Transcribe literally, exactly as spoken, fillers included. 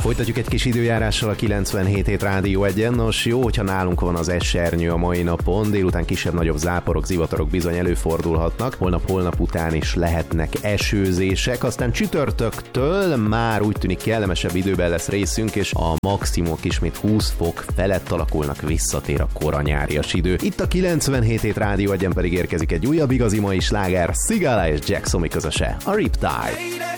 Folytatjuk egy kis időjárással a kilencvenhét hét Rádió egyen. Nos, jó, hogyha nálunk van az esernyő a mai napon, délután kisebb-nagyobb záporok, zivatarok bizony előfordulhatnak, holnap-holnap után is lehetnek esőzések, aztán csütörtöktől már úgy tűnik kellemesebb időben lesz részünk, és a maximumok ismét húsz fok felett alakulnak, visszatér a koranyárias idő. Itt a kilencvenhét hét Rádió egyen pedig érkezik egy újabb igazi mai sláger, Sigala és Jack Somi közöse, a Riptide.